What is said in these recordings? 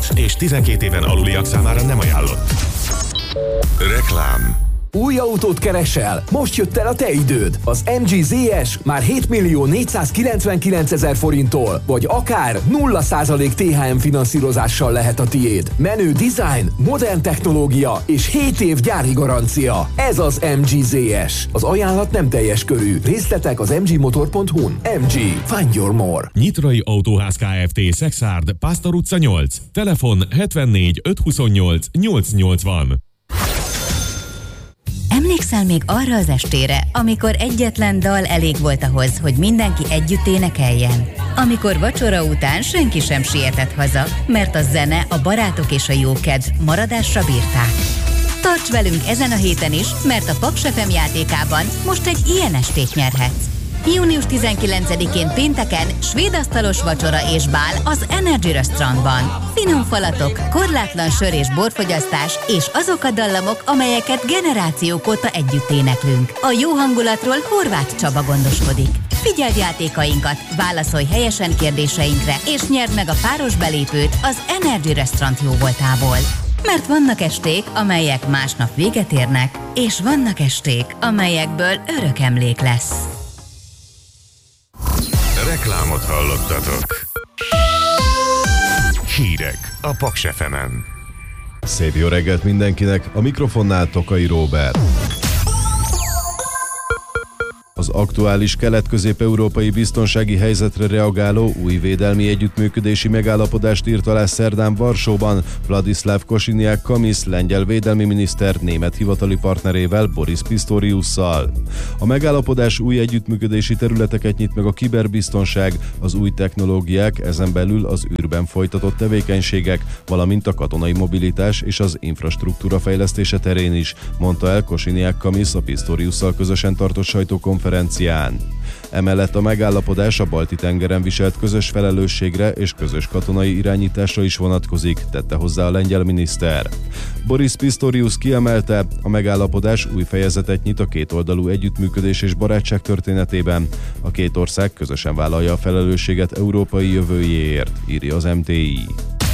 Magas és 12 éven aluliak számára nem ajánlott. Reklám. Új autót keresel? Most jött el a te időd! Az MG ZS már 7.499.000 forinttól, vagy akár 0% THM finanszírozással lehet a tiéd. Menő design, modern technológia és 7 év gyári garancia. Ez az MG ZS. Az ajánlat nem teljes körű. Részletek az mgmotor.hu-n. MG. Find your more. Nyitrai Autóház Kft. Szexárd, Pásztor utca 8. Telefon 74 528 880. Emlékszel még arra az estére, amikor egyetlen dal elég volt ahhoz, hogy mindenki együtt énekeljen? Amikor vacsora után senki sem sietett haza, mert a zene, a barátok és a jókedv maradásra bírták. Tarts velünk ezen a héten is, mert a Paks FM játékában most egy ilyen estét nyerhetsz. Június 19-én pénteken svéd asztalos vacsora és bál az Energy Restaurantban. Finom falatok, korlátlan sör és borfogyasztás és azok a dallamok, amelyeket generációk óta együtt éneklünk. A jó hangulatról Horváth Csaba gondoskodik. Figyeld játékainkat, válaszolj helyesen kérdéseinkre és nyerd meg a páros belépőt az Energy Restaurant jóvoltából. Mert vannak esték, amelyek másnap véget érnek, és vannak esték, amelyekből örök emlék lesz. Reklámot hallottatok. Hírek a Paks FM-en. Szép jó reggelt mindenkinek, a mikrofonnál Tokai Róbert. Az aktuális kelet-közép-európai biztonsági helyzetre reagáló új védelmi együttműködési megállapodást írt alá szerdán Varsóban Vladislav Kosiniak-Kamysz lengyel védelmi miniszter német hivatali partnerével, Boris Pistoriusszal. A megállapodás új együttműködési területeket nyit meg a kiberbiztonság, az új technológiák, ezen belül az űrben folytatott tevékenységek, valamint a katonai mobilitás és az infrastruktúra fejlesztése terén is, mondta el Kosiniak-Kamysz a Pistoriusszal közösen tartott sajtókonferencián. Emellett a megállapodás a Balti-tengeren viselt közös felelősségre és közös katonai irányításra is vonatkozik, tette hozzá a lengyel miniszter. Boris Pistorius kiemelte, a megállapodás új fejezetet nyit a kétoldalú együttműködés és barátság történetében. A két ország közösen vállalja a felelősséget európai jövőjéért, írja az MTI.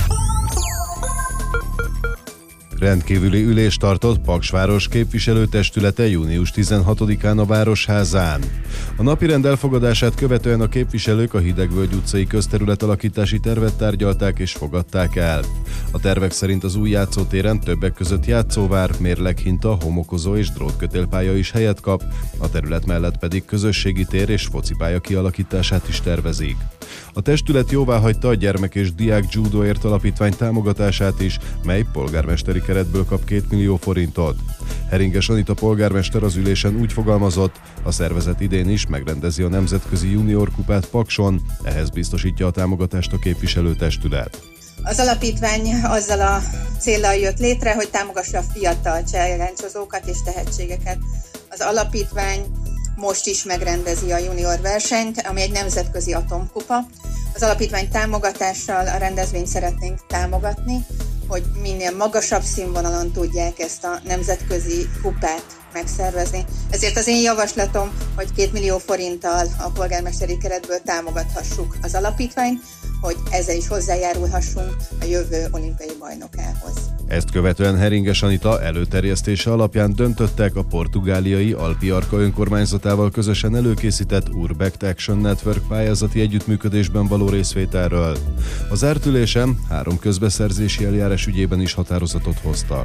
Rendkívüli ülést tartott Paks város képviselőtestülete június 16-án a Városházán. A napirend elfogadását követően a képviselők a Hidegvölgy utcai közterület alakítási tervet tárgyalták és fogadták el. A tervek szerint az új játszótéren többek között játszóvár, mérleghinta, homokozó és drótkötélpálya is helyet kap, a terület mellett pedig közösségi tér és focipálya kialakítását is tervezik. A testület jóváhagyta a Gyermek és Diák Judóért Alapítvány támogatását is, mely polgármesteri keretből kap 2 millió forintot. Heringes Anita polgármester az ülésen úgy fogalmazott, a szervezet idén is megrendezi a Nemzetközi Junior kupát Pakson, ehhez biztosítja a támogatást a képviselőtestület. Az alapítvány azzal a céllal jött létre, hogy támogassa a fiatal csellencsozókat és tehetségeket. Az alapítvány most is megrendezi a junior versenyt, ami egy nemzetközi atomkupa. Az alapítvány támogatással a rendezvényt szeretnénk támogatni, hogy minél magasabb színvonalon tudják ezt a nemzetközi kupát megszervezni. Ezért az én javaslatom, hogy 2 millió forinttal a polgármesteri keretből támogathassuk az alapítványt, hogy ezzel is hozzájárulhassunk a jövő olimpiai bajnokához. Ezt követően Heringes Anita előterjesztése alapján döntöttek a portugáliai Alpi Arca önkormányzatával közösen előkészített Urbect Action Network pályázati együttműködésben való részvételről. Az zárt ülésen 3 közbeszerzési eljárás ügyében is határozatot hoztak.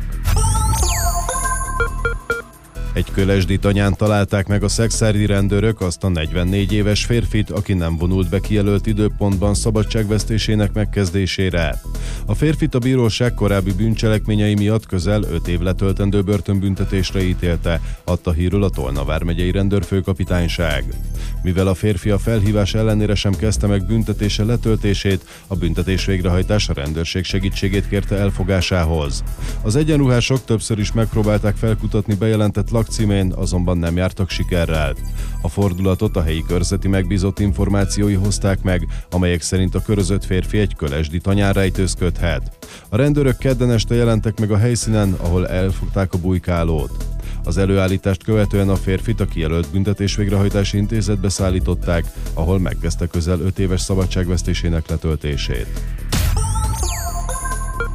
Egy Kölesdi tanyán találták meg a szexárdi rendőrök azt a 44 éves férfit, aki nem vonult be kijelölt időpontban szabadságvesztésének megkezdésére. A férfit a bíróság korábbi bűncselekményei miatt közel 5 év letöltendő börtönbüntetésre ítélte, adta hírül a Tolna vármegyei rendőrfőkapitányság. Mivel a férfi a felhívás ellenére sem kezdte meg büntetése letöltését, a büntetés végrehajtás a rendőrség segítségét kérte elfogásához. Az egyenruhások többször is megpróbálták felkutatni bejelentett lakcímén, azonban nem jártak sikerrel. A fordulatot a helyi körzeti megbízott információi hozták meg, amelyek szerint a körözött férfi egy kölesdi tanyán rejtőzködhet. A rendőrök kedden este jelentek meg a helyszínen, ahol elfogták a bujkálót. Az előállítást követően a férfit a kijelölt büntetés végrehajtási intézetbe szállították, ahol megkezdte közel 5 éves szabadságvesztésének letöltését.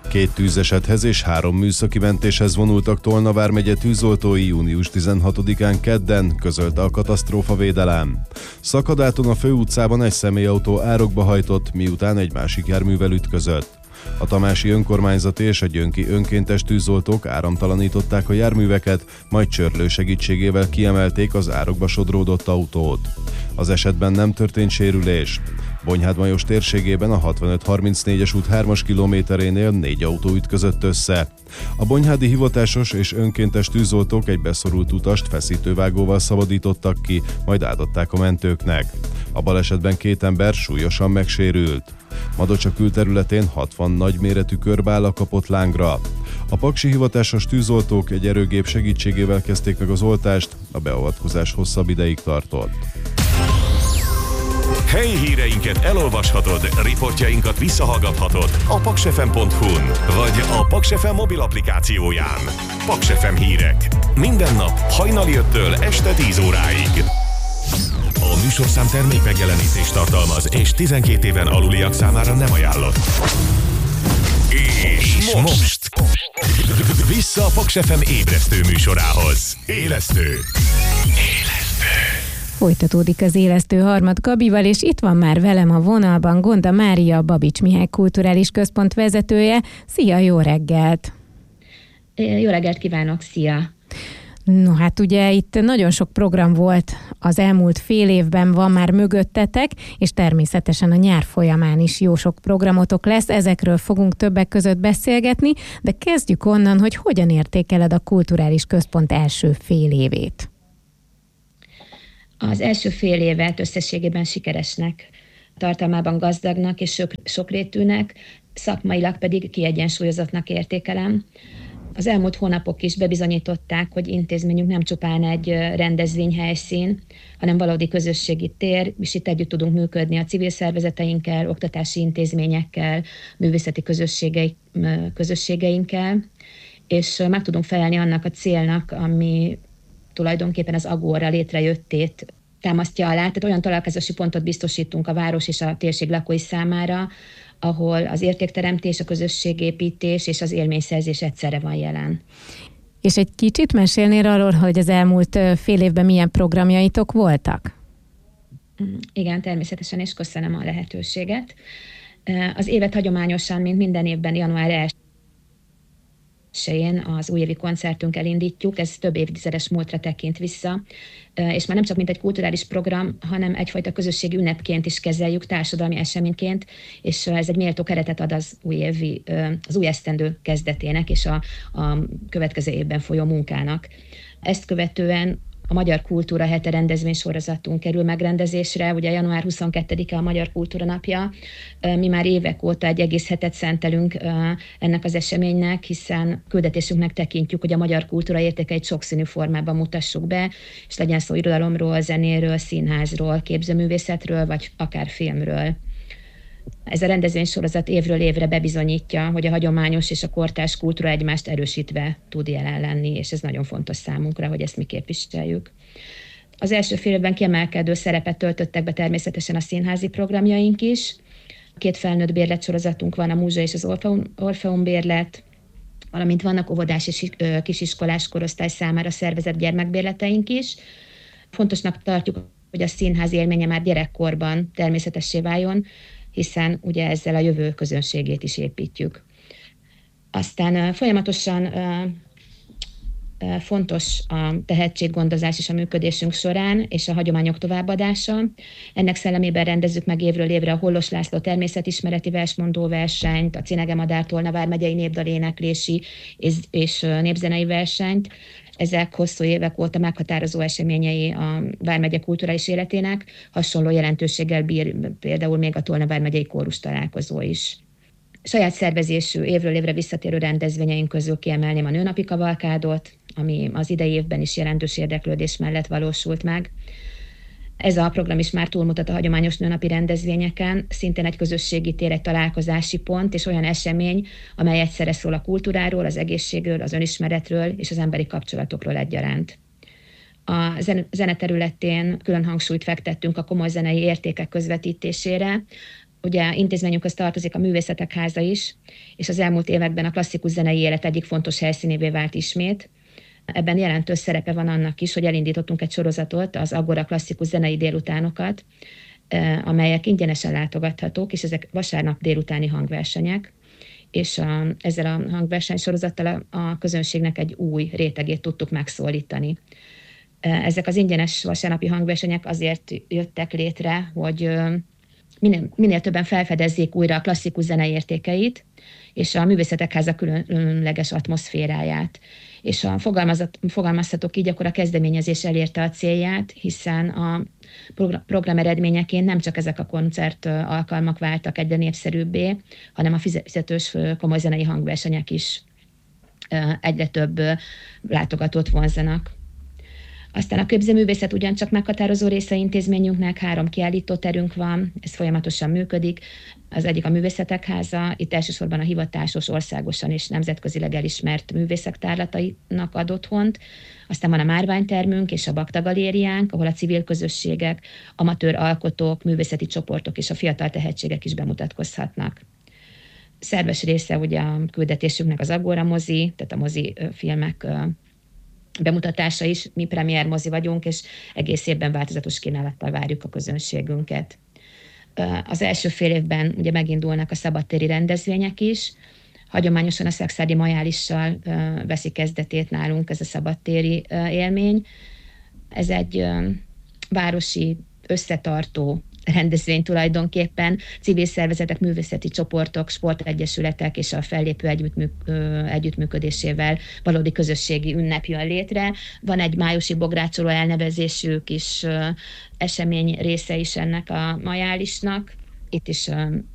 2 tűzesethez és 3 műszaki mentéshez vonultak Tolna vármegye tűzoltói június 16-án kedden, közölte a katasztrófavédelem. Szakadáton a főutcában egy személyautó árokba hajtott, miután egy másik járművel ütközött. A tamási önkormányzati és a gyönki önkéntes tűzoltók áramtalanították a járműveket, majd csörlő segítségével kiemelték az árokba sodródott autót. Az esetben nem történt sérülés. Bonyhádmajos térségében a 65-34-es út 3-as kilométerénél 4 autó ütközött össze. A bonyhádi hivatásos és önkéntes tűzoltók egy beszorult utast feszítővágóval szabadítottak ki, majd átadták a mentőknek. A balesetben 2 ember súlyosan megsérült. Madocsa külterületén 60 nagyméretű körbála kapott lángra. A paksi hivatásos tűzoltók egy erőgép segítségével kezdték meg az oltást, a beavatkozás hosszabb ideig tartott. Helyi híreinket elolvashatod, riportjainkat visszahallgathatod a paksfm.hu-n, vagy a Paks FM mobil applikációján. Paks FM hírek. Minden nap hajnali 5-től este 10 óráig. A műsorszám termék megjelenítést tartalmaz, és 12 éven aluliak számára nem ajánlott. És most vissza a Paks FM ébresztő műsorához. Élesztő. Folytatódik az Élesztő Harmad Gabival, és itt van már velem a vonalban Gonda Mária, a Babics Mihály Kulturális Központ vezetője. Szia, jó reggelt! Jó reggelt kívánok, szia! No hát ugye itt nagyon sok program volt az elmúlt fél évben, van már mögöttetek, és természetesen a nyár folyamán is jó sok programotok lesz, ezekről fogunk többek között beszélgetni, de kezdjük onnan, hogy hogyan értékeled a Kulturális Központ első fél évét. Az első fél évet összességében sikeresnek, tartalmában gazdagnak és sokrétűnek, szakmailag pedig kiegyensúlyozottnak értékelem. Az elmúlt hónapok is bebizonyították, hogy intézményünk nem csupán egy rendezvényhelyszín, hanem valódi közösségi tér, és itt együtt tudunk működni a civil szervezeteinkkel, oktatási intézményekkel, művészeti közösségeinkkel, és meg tudunk felelni annak a célnak, ami tulajdonképpen az Agora létrejöttét támasztja alá. Tehát olyan találkozási pontot biztosítunk a város és a térség lakói számára, ahol az értékteremtés, a közösségépítés és az élményszerzés egyszerre van jelen. És egy kicsit mesélnél arról, hogy az elmúlt fél évben milyen programjaitok voltak? Igen, természetesen, és köszönöm a lehetőséget. Az évet hagyományosan, mint minden évben január 1-én az újévi koncertünkkel indítjuk, ez több évtizedes múltra tekint vissza, és már nem csak mint egy kulturális program, hanem egyfajta közösségi ünnepként is kezeljük, társadalmi eseményként, és ez egy méltó keretet ad az új esztendő kezdetének és a következő évben folyó munkának. Ezt követően a Magyar Kultúra hete rendezvénysorozatunk kerül megrendezésre, ugye január 22-e a Magyar Kultúra napja. Mi már évek óta egy egész hetet szentelünk ennek az eseménynek, hiszen küldetésünknek tekintjük, hogy a magyar kultúra értékeit sokszínű formában mutassuk be, és legyen szó irodalomról, zenéről, színházról, képzőművészetről, vagy akár filmről. Ez a rendezvénysorozat évről évre bebizonyítja, hogy a hagyományos és a kortárs kultúra egymást erősítve tud jelen lenni, és ez nagyon fontos számunkra, hogy ezt mi képviseljük. Az első fél évben kiemelkedő szerepet töltöttek be természetesen a színházi programjaink is. 2 felnőtt bérletsorozatunk van, a Múzsa és az Orfeum bérlet, valamint vannak óvodás és kisiskolás korosztály számára szervezett gyermekbérleteink is. Fontosnak tartjuk, hogy a színház élménye már gyerekkorban természetessé váljon, hiszen ugye ezzel a jövő közönségét is építjük. Aztán folyamatosan fontos a tehetséggondozás is a működésünk során, és a hagyományok továbbadása. Ennek szellemében rendezzük meg évről évre a Hollos László természetismereti versmondó versenyt, a Cinege Madár Tolna vármegyei népdaléneklési és népzenei versenyt. Ezek hosszú évek óta meghatározó eseményei a vármegye kulturális életének, hasonló jelentőséggel bír például még a Tolna vármegyei kórus találkozó is. Saját szervezésű, évről évre visszatérő rendezvényeink közül kiemelném a nőnapi kavalkádot, ami az idei évben is jelentős érdeklődés mellett valósult meg. Ez a program is már túlmutat a hagyományos nőnapi rendezvényeken, szintén egy közösségi tér, egy találkozási pont, és olyan esemény, amely egyszerre szól a kultúráról, az egészségről, az önismeretről és az emberi kapcsolatokról egyaránt. A zene területén külön hangsúlyt fektettünk a komoly zenei értékek közvetítésére, Ugye intézményünkhöz tartozik a Művészetek Háza is, és az elmúlt években a klasszikus zenei élet egyik fontos helyszínévé vált ismét. Ebben jelentős szerepe van annak is, hogy elindítottunk egy sorozatot, az Agora klasszikus zenei délutánokat, amelyek ingyenesen látogathatók, és ezek vasárnap délutáni hangversenyek, és ezzel a hangversenysorozattal a közönségnek egy új rétegét tudtuk megszólítani. Ezek az ingyenes vasárnapi hangversenyek azért jöttek létre, hogy minél többen felfedezzék újra a klasszikus zene értékeit, és a Művészetek Háza különleges atmoszféráját. És ha fogalmazhatok így, akkor a kezdeményezés elérte a célját, hiszen a program eredményeként nem csak ezek a koncert alkalmak váltak egyre népszerűbbé, hanem a fizetős komoly zenei hangversenyek is egyre több látogatót vonzanak. Aztán a képzőművészet ugyancsak meghatározó része intézményünknek, 3 kiállítóterünk van, ez folyamatosan működik. Az egyik a Művészetek Háza, itt elsősorban a hivatásos, országosan és nemzetközileg elismert művészek tárlatainak ad otthont. Aztán van a márványtermünk és a Bakta Galériánk, ahol a civil közösségek, amatőr alkotók, művészeti csoportok és a fiatal tehetségek is bemutatkozhatnak. Szerves része ugye a küldetésünknek az Agora mozi, tehát a mozi filmek bemutatása is, mi premier mozi vagyunk, és egész évben változatos kínálattal várjuk a közönségünket. Az első fél évben ugye megindulnak a szabadtéri rendezvények is, hagyományosan a Szekszárdi Majálissal veszi kezdetét nálunk ez a szabadtéri élmény. Ez egy városi összetartó rendezvény tulajdonképpen, civil szervezetek, művészeti csoportok, sportegyesületek és a fellépő együttműködésével valódi közösségi ünnep jön létre. Van egy májusi bográcsoló elnevezésű kis esemény része is ennek a Majálisnak. Itt is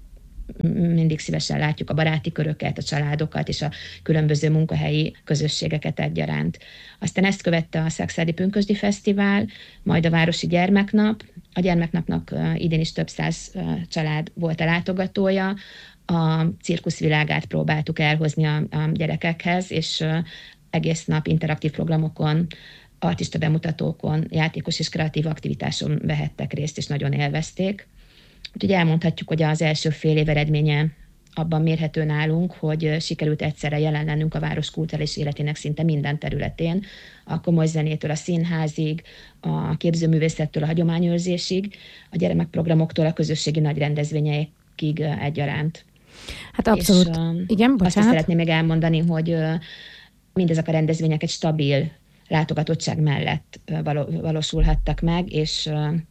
mindig szívesen látjuk a baráti köröket, a családokat és a különböző munkahelyi közösségeket egyaránt. Aztán ezt követte a Szekszárdi Pünkösdi Fesztivál, majd a Városi Gyermeknap. A Gyermeknapnak idén is több 100 család volt a látogatója. A cirkuszvilágát próbáltuk elhozni a gyerekekhez, és egész nap interaktív programokon, artista bemutatókon, játékos és kreatív aktivitáson vehettek részt, és nagyon élvezték. Úgyhogy elmondhatjuk, hogy az első fél év eredménye abban mérhető nálunk, hogy sikerült egyszerre jelen lennünk a város kulturális életének szinte minden területén, a komoly zenétől a színházig, a képzőművészettől a hagyományőrzésig, a gyermekprogramoktól a közösségi nagy rendezvényeikig egyaránt. Hát abszolút. És, igen, bocsánat. Azt is szeretném még elmondani, hogy mindezek a rendezvények egy stabil látogatottság mellett valósulhattak meg, és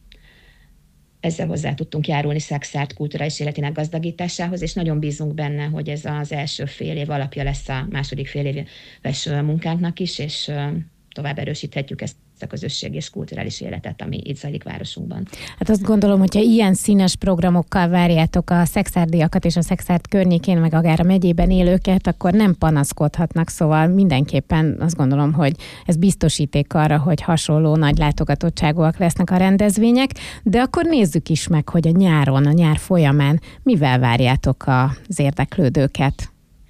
ezzel hozzá tudtunk járulni Szekszárd kulturális életének gazdagításához, és nagyon bízunk benne, hogy ez az első fél év alapja lesz a második fél éves munkánknak is, és tovább erősíthetjük ezt a közösség és kulturális életet, ami itt zajlik városunkban. Hát azt gondolom, hogyha ilyen színes programokkal várjátok a szekszárdiakat és a Szekszárd környékén, meg akár a megyében élőket, akkor nem panaszkodhatnak, szóval mindenképpen azt gondolom, hogy ez biztosíték arra, hogy hasonló nagy látogatottságúak lesznek a rendezvények, de akkor nézzük is meg, hogy a nyáron, a nyár folyamán mivel várjátok az érdeklődőket.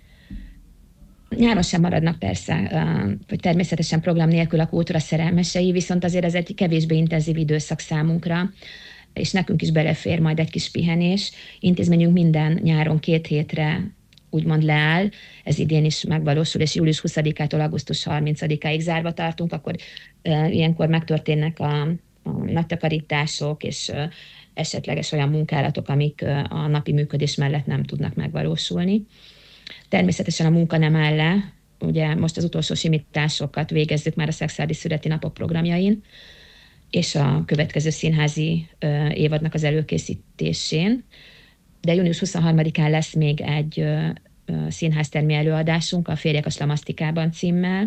Nyáron sem maradnak persze, vagy természetesen program nélkül a kultúra szerelmesei, viszont azért ez egy kevésbé intenzív időszak számunkra, és nekünk is belefér majd egy kis pihenés. Intézményünk minden nyáron 2 hétre úgymond leáll, ez idén is megvalósul, és július 20-ától augusztus 30-áig zárva tartunk, akkor ilyenkor megtörténnek a nagy takarítások, és esetleges olyan munkálatok, amik a napi működés mellett nem tudnak megvalósulni. Természetesen a munka nem áll le, ugye most az utolsó simításokat végezzük már a Szekszárdi Születi Napok programjain, és a következő színházi évadnak az előkészítésén. De június 23-án lesz még egy színháztermi előadásunk, a Férjek a Slamasztikában címmel.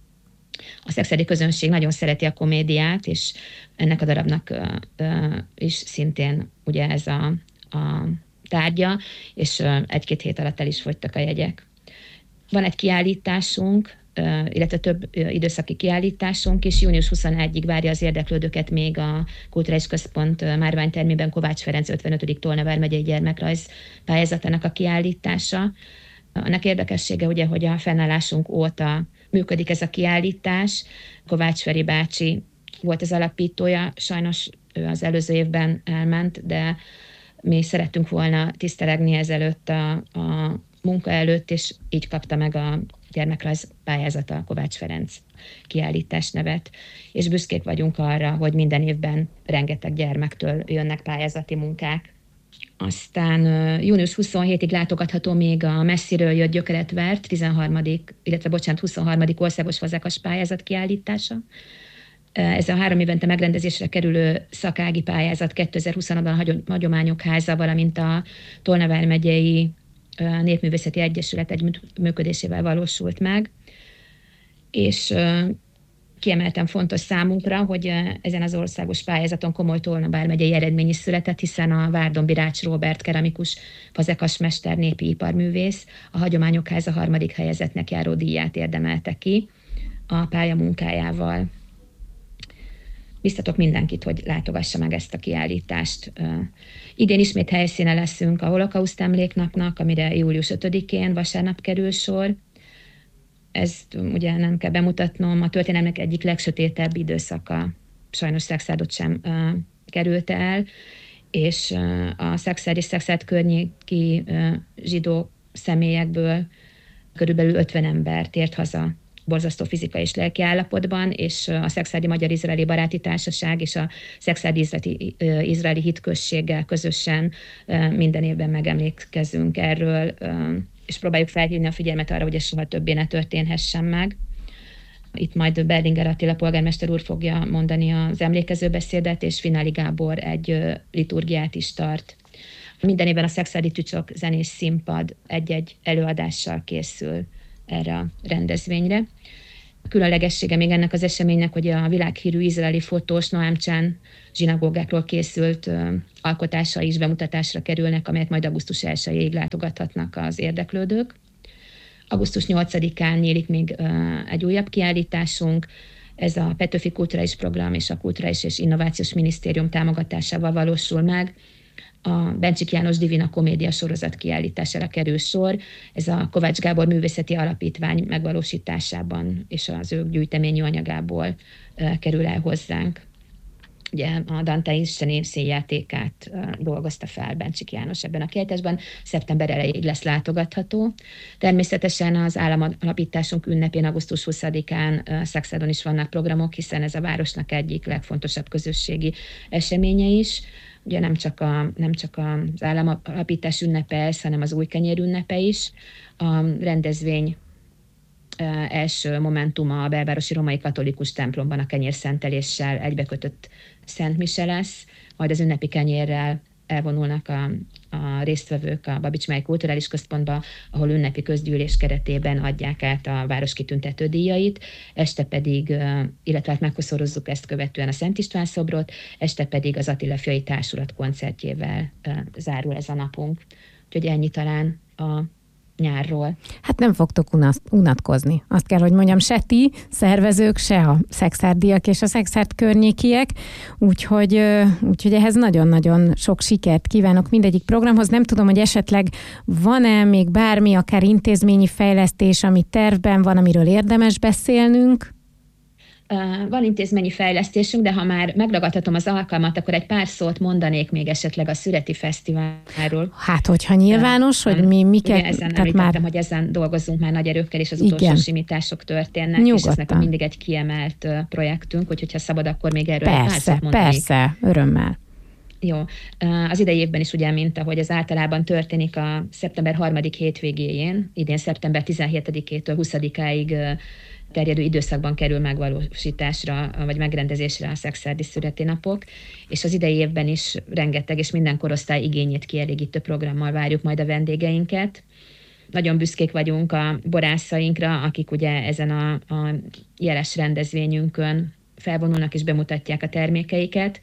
A szekszárdi közönség nagyon szereti a komédiát, és ennek a darabnak is szintén ugye ez a tárgya, és 1-2 hét alatt el is fogytak a jegyek. Van egy kiállításunk, illetve több időszaki kiállításunk is. Június 21-ig várja az érdeklődőket még a Kulturális Központ márványtermében Kovács Ferenc 55. Tolna vármegyei gyermekrajz pályázatának a kiállítása. Annak érdekessége ugye, hogy a fennállásunk óta működik ez a kiállítás. Kovács Feri bácsi volt az alapítója, sajnos ő az előző évben elment, de Mi szerettünk volna tisztelegni ezelőtt a munka előtt, és így kapta meg a gyermekrajz pályázata a Kovács Ferenc kiállítás nevet. És büszkék vagyunk arra, hogy minden évben rengeteg gyermektől jönnek pályázati munkák. Aztán június 27-ig látogatható még a messziről jött gyökeret vert 23. országos fazekas pályázat kiállítása. Ez a 3 évente megrendezésre kerülő szakági pályázat 2020-ban a Hagyományok Háza, valamint a Tolna vármegyei Népművészeti Egyesület együttműködésével valósult meg, és kiemelten fontos számunkra, hogy ezen az országos pályázaton komoly Tolna vármegyei eredmény is született, hiszen a Várdombi Rács Róbert keramikus fazekasmester népi iparművész a Hagyományok Háza 3. helyezettnek járó díját érdemelte ki a pályamunkájával. Biztatok mindenkit, hogy látogassa meg ezt a kiállítást. Idén ismét helyszíne leszünk a Holokauszt Emléknapnak, amire július 5-én vasárnap kerül sor. Ezt ugye nem kell bemutatnom, a történelmek egyik legsötétebb időszaka, sajnos Szekszádot sem került el, és a Szexárd és Szexárd környéki zsidó személyekből körülbelül 50 ember tért haza borzasztó fizikai és lelki állapotban, és a Szexárdi Magyar-Izraeli Baráti Társaság és a Szexárdi Izraeli Hitközséggel közösen minden évben megemlékezünk erről, és próbáljuk felhívni a figyelmet arra, hogy ez soha többé ne történhessen meg. Itt majd Berlinger Attila polgármester úr fogja mondani az emlékező beszédet, és Finali Gábor egy liturgiát is tart. Minden évben a Szexárdi Tücsök zenés színpad egy-egy előadással készül erre a rendezvényre. A különlegessége még ennek az eseménynek, hogy a világhírű izraeli fotós Noam Csán zsinagógákról készült alkotásai is bemutatásra kerülnek, amelyet majd augusztus 1-ig látogathatnak az érdeklődők. Augusztus 8-án nyílik még egy újabb kiállításunk, ez a Petőfi Kulturális Program és a Kulturális és Innovációs Minisztérium támogatásával valósul meg. A Bencsik János Divina Komédia sorozat kiállítására kerül sor. Ez a Kovács Gábor Művészeti Alapítvány megvalósításában és az ő gyűjteményű anyagából kerül el hozzánk. Ugye a Dante isteni színjátékát dolgozta fel Bencsik János ebben a kiállításban. Szeptember elejéig lesz látogatható. Természetesen az államalapításunk ünnepén, augusztus 20-án Szexádon is vannak programok, hiszen ez a városnak egyik legfontosabb közösségi eseménye is. Ugye nem csak az államalapítás ünnepe ez, hanem az újkenyér ünnepe is. A rendezvény első momentuma a belvárosi római katolikus templomban a kenyérszenteléssel egybekötött szentmise lesz, majd az ünnepi kenyérrel elvonulnak a résztvevők a Babics Máj Kulturális Központba, ahol ünnepi közgyűlés keretében adják át a város kitüntető díjait, este pedig, illetve meghosszorozzuk ezt követően a Szent István szobrot, este pedig az Attila Fiai Társulat koncertjével zárul ez a napunk. Úgyhogy ennyi talán a nyárról. Hát nem fogtok unatkozni. Azt kell, hogy mondjam, se ti szervezők, se a szexárdiak és a Szexárd környékiek, úgyhogy ehhez nagyon-nagyon sok sikert kívánok mindegyik programhoz. Nem tudom, hogy esetleg van-e még bármi, akár intézményi fejlesztés, ami tervben van, amiről érdemes beszélnünk? Van intézményi fejlesztésünk, de ha már megragadhatom az alkalmat, akkor egy pár szót mondanék még esetleg a Szüreti Fesztiválról. Hát, hogyha nyilvános, hogy miket... Ezen említettem, hogy ezen dolgozunk már nagy erőkkel, és az utolsó simítások történnek, nyugodtan. És ez nekünk mindig egy kiemelt projektünk, úgyhogy ha szabad, akkor még erről egy pár szót mondanék. Persze, örömmel. Jó. Az idei évben is ugye, mint ahogy az általában történik a szeptember 3. hétvégéjén, idén szeptember 17-től 20-áig terjedő időszakban kerül megvalósításra, vagy megrendezésre a Szexárdi születésnapok, és az idei évben is rengeteg és minden korosztály igényét kielégítő programmal várjuk majd a vendégeinket. Nagyon büszkék vagyunk a borászainkra, akik ugye ezen a jeles rendezvényünkön felvonulnak és bemutatják a termékeiket.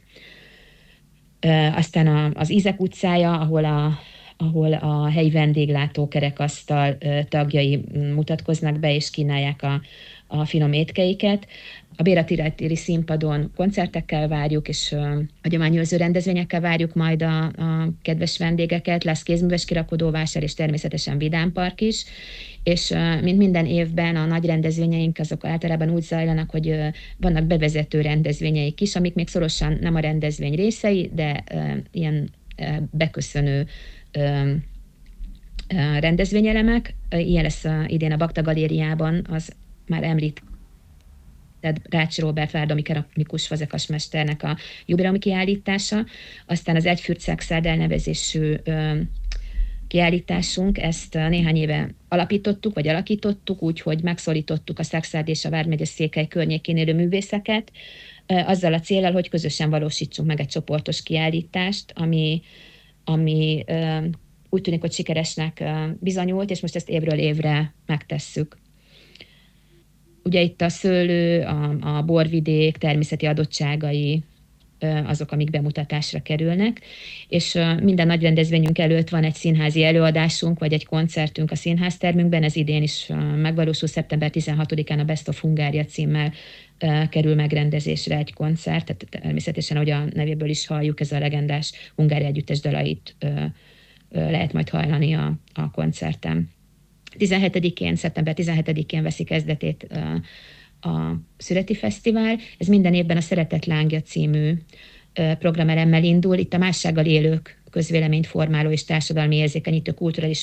Aztán az Ízek utcája, ahol a helyi vendéglátó kerekasztal tagjai mutatkoznak be és kínálják a finom étkeiket. A Béra-téri színpadon koncertekkel várjuk, és hagyományőrző rendezvényekkel várjuk majd a kedves vendégeket. Lesz kézműves kirakodóvásár, és természetesen vidámpark is. És mint minden évben a nagy rendezvényeink azok általában úgy zajlanak, hogy vannak bevezető rendezvényeik is, amik még szorosan nem a rendezvény részei, de ilyen beköszönő rendezvényelemek. Ilyen lesz idén a Bakta Galériában az már említett Rácsi Róbert várdomi keramikus fazekasmesternek a jubileumi kiállítása, aztán az Egyfürt Szekszárd elnevezésű kiállításunk, ezt néhány éve alakítottuk, úgyhogy megszólítottuk a Szekszárd és a Vármegye Székely környékén élő művészeket, azzal a céllal, hogy közösen valósítsunk meg egy csoportos kiállítást, ami úgy tűnik, hogy sikeresnek bizonyult, és most ezt évről évre megtesszük. Ugye itt a szőlő, a borvidék természeti adottságai azok, amik bemutatásra kerülnek, és minden nagy rendezvényünk előtt van egy színházi előadásunk, vagy egy koncertünk a színháztermünkben, ez idén is megvalósul, szeptember 16-án a Best of Hungária címmel kerül megrendezésre egy koncert, tehát természetesen, ahogy a nevéből is halljuk, ez a legendás Hungária együttes dalait lehet majd hallani a koncerten. Szeptember 17-én veszi kezdetét a Szüreti Fesztivál. Ez minden évben a Szeretet lángja című programelemmel indul. Itt a mássággal élők közvéleményt formáló és társadalmi érzékenyítő kulturális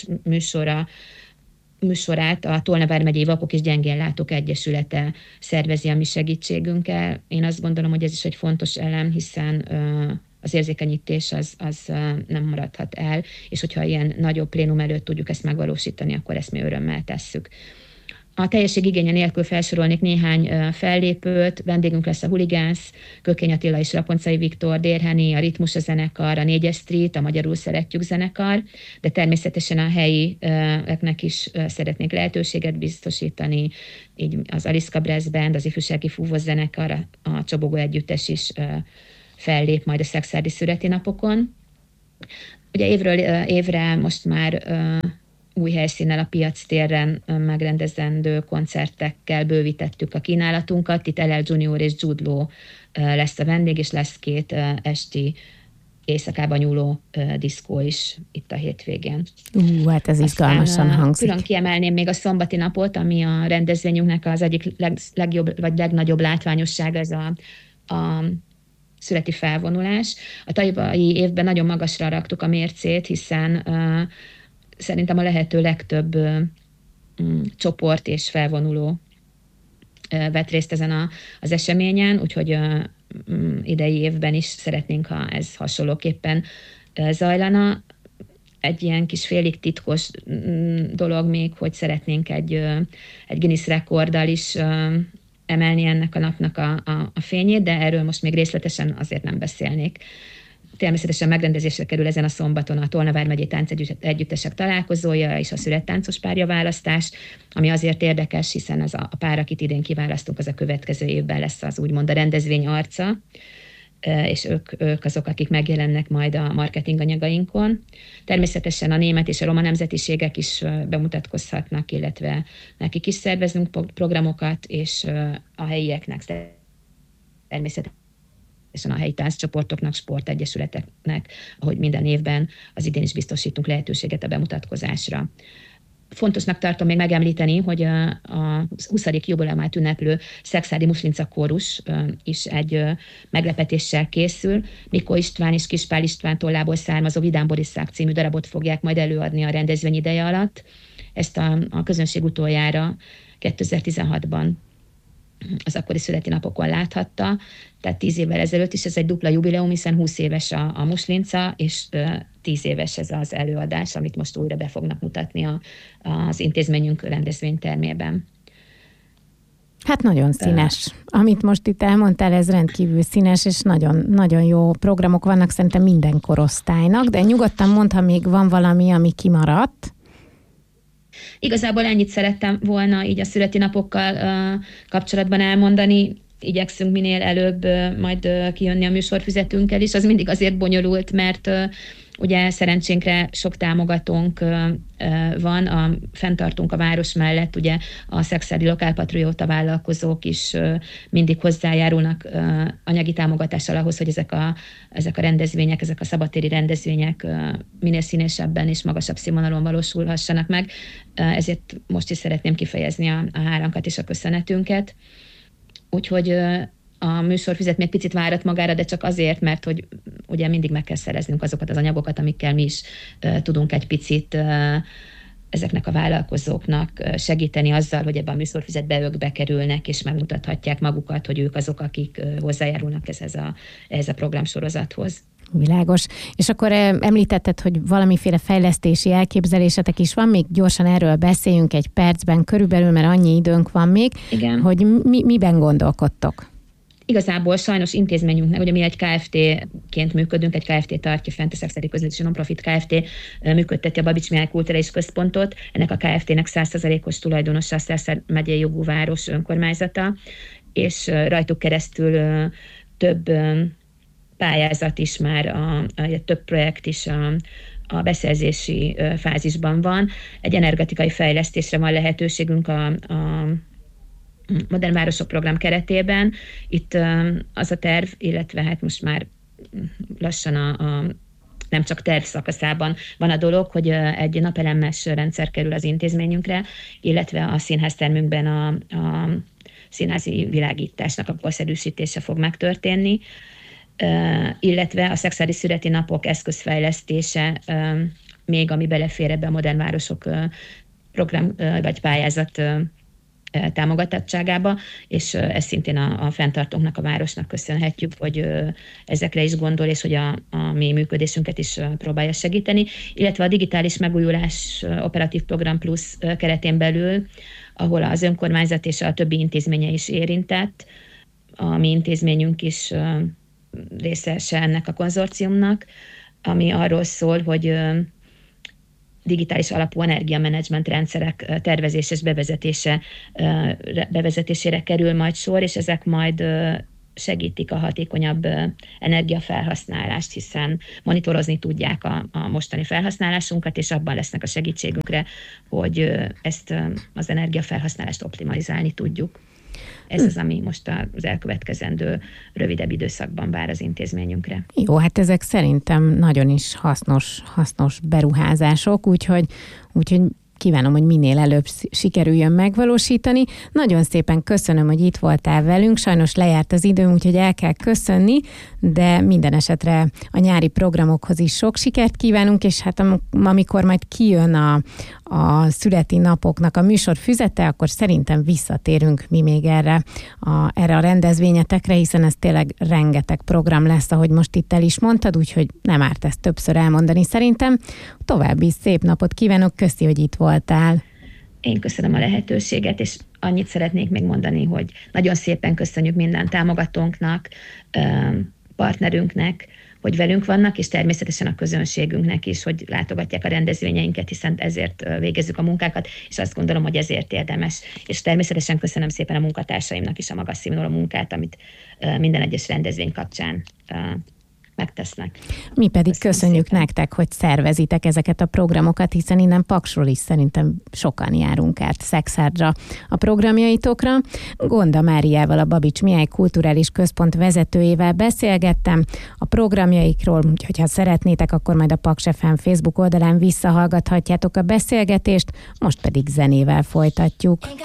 műsorát a Tolna vármegyei Vakok és Gyengénlátók Egyesülete szervezi a mi segítségünkkel. Én azt gondolom, hogy ez is egy fontos elem, hiszen az érzékenyítés az nem maradhat el, és hogyha ilyen nagyobb plénum előtt tudjuk ezt megvalósítani, akkor ezt mi örömmel tesszük. A teljesség igénye nélkül felsorolnék néhány fellépőt, vendégünk lesz a Huligánsz, Kökény Attila és Raponcai Viktor, Dérheni, a Ritmus a zenekar, a 4-es Street, a Magyarul Szeretjük zenekar, de természetesen a helyieknek is szeretnék lehetőséget biztosítani, így az Aliszka Brass Band, az ifjúsági fúvós zenekar, a Csobogó együttes is fellép majd a szekszárdi szüreti napokon. Ugye évről évre most már új helyszínnel a Piac téren megrendezendő koncertekkel bővítettük a kínálatunkat. Itt LL Junior és Jude Law lesz a vendég, és lesz 2 esti éjszakában nyúló diszkó is itt a hétvégén. Hát ez izgalmasan hangzik. Külön kiemelném még a szombati napot, ami a rendezvényünknek az egyik legjobb vagy legnagyobb látványossága, ez a születi felvonulás. A tavalyi évben nagyon magasra raktuk a mércét, hiszen szerintem a lehető legtöbb csoport és felvonuló vett részt ezen az eseményen, úgyhogy idei évben is szeretnénk, ha ez hasonlóképpen zajlana. Egy ilyen kis félig titkos dolog még, hogy szeretnénk egy Guinness rekorddal is emelni ennek a napnak a fényét, de erről most még részletesen azért nem beszélnék. Természetesen megrendezésre kerül ezen a szombaton a Tolna vármegyei táncegyüttesek találkozója és a születtáncos párjaválasztás, ami azért érdekes, hiszen ez a pár, akit idén kiválasztunk, az a következő évben lesz az úgymond a rendezvény arca, és ők azok, akik megjelennek majd a marketing anyagainkon. Természetesen a német és a roma nemzetiségek is bemutatkozhatnak, illetve nekik is szervezünk programokat, és a helyieknek természetesen a helyi tánccsoportoknak, sportegyesületeknek, ahogy minden évben az idén is biztosítunk lehetőséget a bemutatkozásra. Fontosnak tartom még megemlíteni, hogy a 20. jubileumát ünneplő Szekszárdi Muslinca kórus is egy meglepetéssel készül. Mikó István és Kispál István tollából származó Vidám Borisszák című darabot fogják majd előadni a rendezvény ideje alatt. Ezt a közönség utoljára 2016-ban az akkori születi napokon láthatta, tehát 10 évvel ezelőtt is ez egy dupla jubileum, hiszen 20 éves a Muslinca, és 10 éves ez az előadás, amit most újra be fognak mutatni az intézményünk rendezvénytermében. Hát nagyon színes. Amit most itt elmondtál, ez rendkívül színes, és nagyon, nagyon jó programok vannak szerintem minden korosztálynak, de nyugodtan mondd, ha még van valami, ami kimaradt. Igazából ennyit szerettem volna így a születi napokkal kapcsolatban elmondani. Igyekszünk minél előbb majd kijönni a műsorfüzetünkkel is. Az mindig azért bonyolult, mert ugye szerencsénkre sok támogatónk van, fenntartunk a város mellett, ugye a szekszárdi lokálpatrióta vállalkozók is mindig hozzájárulnak anyagi támogatással ahhoz, hogy ezek a rendezvények, ezek a szabadtéri rendezvények minél színesebben és magasabb színvonalon valósulhassanak meg. Ezért most is szeretném kifejezni a hálánkat és a köszönetünket. Úgyhogy a műsorfüzet még picit várat magára, de csak azért, mert hogy ugye mindig meg kell szereznünk azokat az anyagokat, amikkel mi is tudunk egy picit ezeknek a vállalkozóknak segíteni azzal, hogy ebben a műsorfüzetbe ők bekerülnek, és megmutathatják magukat, hogy ők azok, akik hozzájárulnak ehhez a programsorozathoz. Világos. És akkor említetted, hogy valamiféle fejlesztési elképzelésetek is van, még gyorsan erről beszéljünk egy percben körülbelül, mert annyi időnk van még, igen. Hogy miben gondolkodtok? Igazából sajnos intézményünknek, ugye mi egy Kft-ként működünk, egy Kft tartja fent, a Szexádi Közlekedési Nonprofit Kft működteti a Babits Mihály Kulturális Központot, ennek a Kft-nek 100%-os tulajdonosa a Szerszár megyei jogú város önkormányzata, és rajtuk keresztül több pályázat is már, több projekt is a beszerzési fázisban van. Egy energetikai fejlesztésre van lehetőségünk a Modern Városok program keretében. Itt az a terv, illetve hát most már lassan nem csak terv szakaszában van a dolog, hogy egy napelemes rendszer kerül az intézményünkre, illetve a színháztermünkben a színházi világításnak a korszerűsítése fog megtörténni, illetve a szexuális születi napok eszközfejlesztése még, ami belefér ebbe a Modern Városok program vagy pályázat támogatottságába, és ezt szintén a fenntartóknak, a városnak köszönhetjük, hogy ezekre is gondol, és hogy a mi működésünket is próbálja segíteni, illetve a digitális megújulás operatív program plusz keretén belül, ahol az önkormányzat és a többi intézménye is érintett, a mi intézményünk is részese ennek a konzorciumnak, ami arról szól, hogy digitális alapú energiamenedzsment rendszerek tervezéses bevezetésére kerül majd sor, és ezek majd segítik a hatékonyabb energiafelhasználást, hiszen monitorozni tudják a mostani felhasználásunkat, és abban lesznek a segítségünkre, hogy ezt az energiafelhasználást optimalizálni tudjuk. Ez az, ami most az elkövetkezendő rövidebb időszakban vár az intézményünkre. Jó, hát ezek szerintem nagyon is hasznos beruházások, úgyhogy kívánom, hogy minél előbb sikerüljön megvalósítani. Nagyon szépen köszönöm, hogy itt voltál velünk. Sajnos lejárt az időm, úgyhogy el kell köszönni, de minden esetre a nyári programokhoz is sok sikert kívánunk, és hát amikor majd kijön a születi napoknak a műsor füzete, akkor szerintem visszatérünk mi még erre a rendezvényetekre, hiszen ez tényleg rengeteg program lesz, ahogy most itt el is mondtad, úgyhogy nem árt ezt többször elmondani szerintem. További szép napot kívánok, köszi, hogy itt voltál. Én köszönöm a lehetőséget, és annyit szeretnék még mondani, hogy nagyon szépen köszönjük minden támogatónknak, partnerünknek, hogy velünk vannak, és természetesen a közönségünknek is, hogy látogatják a rendezvényeinket, hiszen ezért végezzük a munkákat, és azt gondolom, hogy ezért érdemes. És természetesen köszönöm szépen a munkatársaimnak is a magas színvonalú munkát, amit minden egyes rendezvény kapcsán megtesznek. Mi pedig köszönjük nektek, hogy szervezitek ezeket a programokat, hiszen innen Paksról is szerintem sokan járunk át Szexárdra a programjaitokra. Gonda Máriával, a Babits Mihály Kulturális Központ vezetőjével beszélgettem a programjaikról, úgyhogy ha szeretnétek, akkor majd a Paks FM Facebook oldalán visszahallgathatjátok a beszélgetést, most pedig zenével folytatjuk.